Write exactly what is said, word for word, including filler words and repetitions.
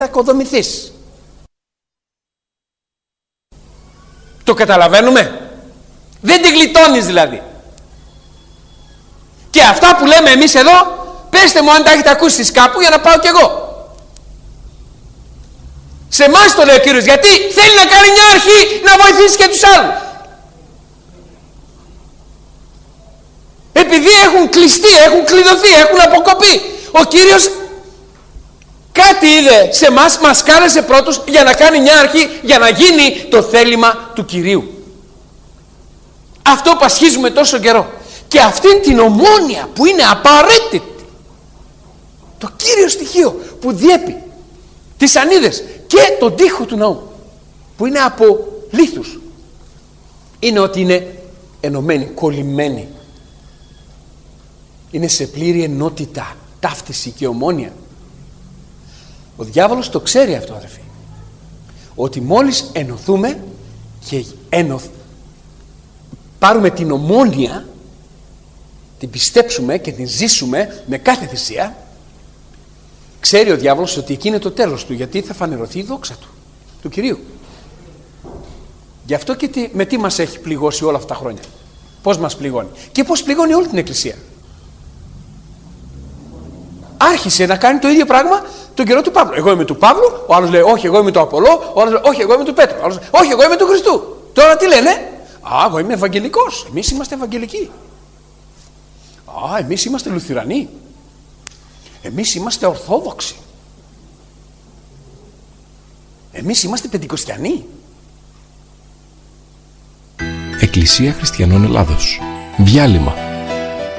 οικοδομηθείς. Το καταλαβαίνουμε? Δεν τη γλιτώνεις δηλαδή. Και αυτά που λέμε εμείς εδώ, πέστε μου αν τα έχετε ακούσει κάπου για να πάω κι εγώ. Σε εμάς το λέει ο Κύριος, γιατί θέλει να κάνει μια αρχή να βοηθήσει και τους άλλους. Επειδή έχουν κλειστεί, έχουν κλειδωθεί, έχουν αποκοπεί. Ο Κύριος κάτι είδε σε εμάς, μας κάλεσε πρώτους για να κάνει μια αρχή, για να γίνει το θέλημα του Κυρίου. Αυτό πασχίζουμε τόσο καιρό. Και αυτήν την ομόνοια που είναι απαραίτητη, το κύριο στοιχείο που διέπει τις σανίδες και τον τοίχο του ναού, που είναι από λίθους, είναι ότι είναι ενωμένοι, κολλημένοι. Είναι σε πλήρη ενότητα, ταύτιση και ομόνοια. Ο διάβολος το ξέρει αυτό, αδερφοί, ότι μόλις ενωθούμε και ενωθ... πάρουμε την ομόνοια, την πιστέψουμε και την ζήσουμε με κάθε θυσία, ξέρει ο διάβολος ότι εκεί είναι το τέλος του, γιατί θα φανερωθεί η δόξα του, του Κυρίου. Γι' αυτό και τι, με τι μας έχει πληγώσει όλα αυτά τα χρόνια, πώς μας πληγώνει και πώς πληγώνει όλη την Εκκλησία. Άρχισε να κάνει το ίδιο πράγμα τον καιρό του Παύλου. Εγώ είμαι του Παύλου, ο άλλος λέει όχι, εγώ είμαι του Απολώ, ο άλλος λέει όχι, εγώ είμαι του Πέτρου, ο άλλος λέει όχι, εγώ είμαι του Χριστού. Τώρα τι λένε? Α, εγώ είμαι Ευαγγελικός, εμείς είμαστε Ευαγγελικοί. Α, εμείς είμαστε Λουθυρανοί, εμείς είμαστε Ορθόδοξοι, εμείς είμαστε Πεντηκοστιανοί. Εκκλησία Χριστιανών Ελλάδος. Διάλειμμα.